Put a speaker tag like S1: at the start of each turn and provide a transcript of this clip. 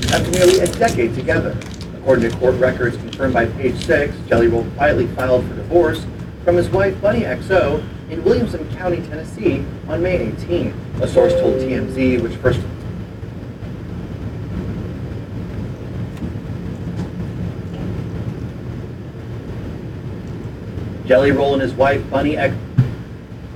S1: after nearly a decade together. According to court records confirmed by Page Six, Jelly Roll quietly filed for divorce from his wife Bunny XO in Williamson County, Tennessee on May 18. A source told TMZ, which first Jelly Roll and his wife Bunny X